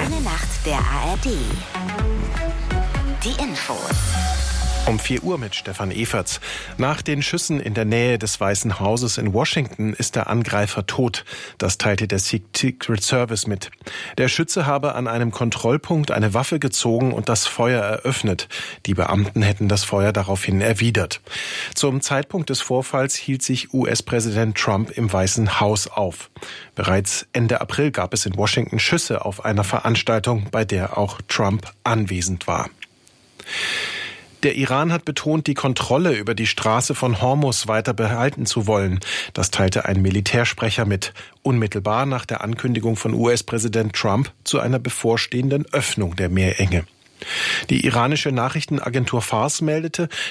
Eine Nacht der ARD. Die Infos. Um 4 Uhr mit Stefan Eferts. Nach den Schüssen in der Nähe des Weißen Hauses in Washington ist der Angreifer tot. Das teilte der Secret Service mit. Der Schütze habe an einem Kontrollpunkt eine Waffe gezogen und das Feuer eröffnet. Die Beamten hätten das Feuer daraufhin erwidert. Zum Zeitpunkt des Vorfalls hielt sich US-Präsident Trump im Weißen Haus auf. Bereits Ende April gab es in Washington Schüsse auf einer Veranstaltung, bei der auch Trump anwesend war. Der Iran hat betont, die Kontrolle über die Straße von Hormuz weiter behalten zu wollen. Das teilte ein Militärsprecher mit, unmittelbar nach der Ankündigung von US-Präsident Trump zu einer bevorstehenden Öffnung der Meerenge. Die iranische Nachrichtenagentur Fars meldete,